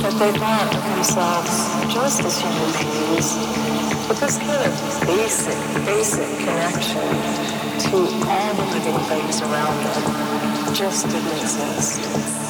But they thought of themselves just as human beings, with this kind of basic connection to all the living things around them just didn't exist.